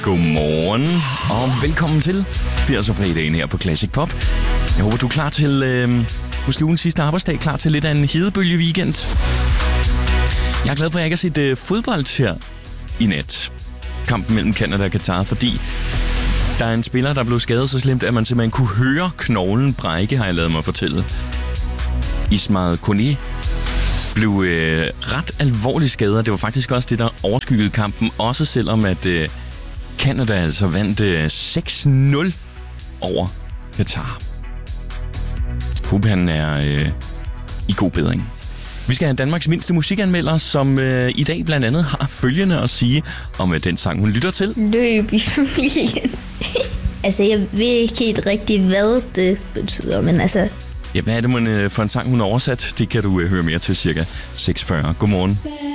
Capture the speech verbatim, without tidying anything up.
Godmorgen, og velkommen til firser-fredagen her på Classic Pop. Jeg håber, du er klar til, øh, måske ugens sidste arbejdsdag, klar til lidt af en hedebølge weekend. Jeg er glad for, at jeg ikke har set øh, fodbold her i nat. Kampen mellem Canada og Qatar, fordi der er en spiller, der blev skadet så slemt, at man simpelthen kunne høre knoglen brække, har jeg lavet mig fortælle. Ismail Koné blev øh, ret alvorligt skadet. Det var faktisk også det, der overskyggede kampen, også selvom at øh, Canada altså vandt øh, seks nul over Qatar. Håber han er øh, i god bedring. Vi skal have Danmarks mindste musikanmelder, som øh, i dag blandt andet har følgende at sige om øh, den sang, hun lytter til. Løb i familien. Altså, jeg ved ikke helt rigtigt, hvad det betyder, men altså... Ja, hvad er det for en sang, hun har oversat? Det kan du øh, høre mere til cirka seks fyrre. Godmorgen.